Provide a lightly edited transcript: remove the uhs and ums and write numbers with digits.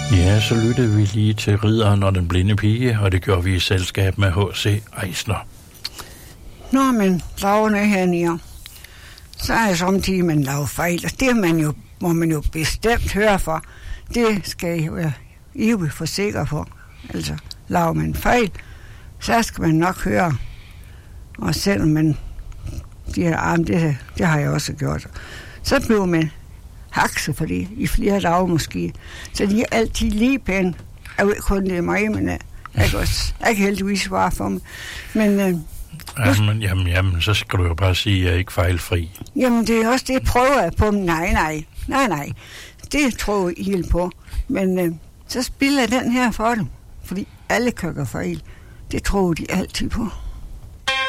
Ja, så lyttede vi lige til Ridderen og den blinde pige, og det gjorde vi i selskab med H.C. Eisner. Når man laver noget hernede, så er det samtidig, man laver fejl, og det må man jo bestemt høre for. Det skal I være evigt forsikre for. Altså, laver man fejl, så skal man nok høre. Og selvom man siger, det har jeg også gjort, så bliver man hakse for det i flere dage måske. Så de er altid lige pæne. Jeg ved kun, det er mig, men jeg kan heldigvis svare for mig. Men Jamen, så skal du jo bare sige, at jeg er ikke fejlfri. Jamen, det er også det, prøver jeg på. Nej. Det tror jeg helt på. Men så spiller jeg den her for dem. Fordi alle kan gøre fejl. Det tror de altid på.